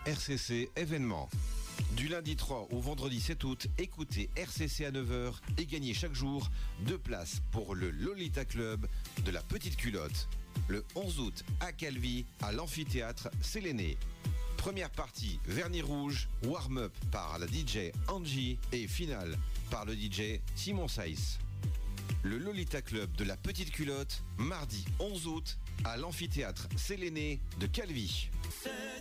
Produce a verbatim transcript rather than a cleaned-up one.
R C C événement. Du lundi trois au vendredi sept août, écoutez R C C à neuf heures et gagnez chaque jour deux places pour le Lolita Club de la Petite Culotte. Le onze août à Calvi, à l'amphithéâtre Séléné. Première partie, vernis rouge, warm-up par la D J Angie et finale par le D J Simon Saïs. Le Lolita Club de la Petite Culotte, mardi onze août, à l'amphithéâtre Séléné de Calvi.